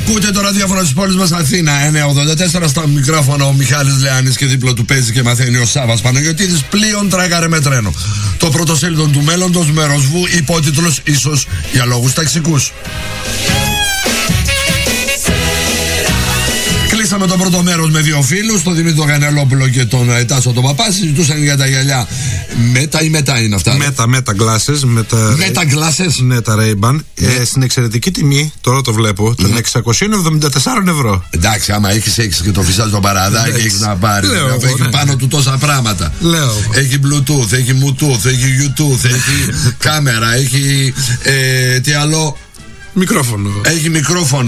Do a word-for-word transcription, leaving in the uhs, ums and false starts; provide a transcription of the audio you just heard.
Ακούτε το ραδιόφωνο της πόλης μας Αθήνα εννιακόσια ογδόντα τέσσερα, στα μικρόφωνα ο Μιχάλης Λεάνης και δίπλα του παίζει και μαθαίνει ο Σάββας Παναγιωτίδης. Πλοίον τράγαρε με τρένο. Το πρωτοσέλιδο του μέλλοντος με Ροσβού, υπότιτλος ίσως για λόγους ταξικούς. Κλείσαμε το πρώτο μέρος με δύο φίλους, τον Δημήτρη Γανελόπουλο και τον Τάσο τον Παπά. Συζητούσαν για τα γυαλιά. Μέτα ή μετά είναι αυτά? Μέτα, μέτα glasses. Μέτα glasses. Ναι, τα Ray-Ban. Ε, στην εξαιρετική τιμή, τώρα το βλέπω, των εξακόσια εβδομήντα τέσσερα ευρώ. Εντάξει, άμα έχεις, έχεις και το φυσάζει τον παραδάκι, έχεις να πάρεις. Έχει ναι. πάνω του τόσα πράγματα. Λέω. Έχει Bluetooth, έχει Bluetooth, έχει YouTube, έχει κάμερα, έχει. Ε, τι άλλο. Μικρόφωνο. Έχει μικρόφωνο.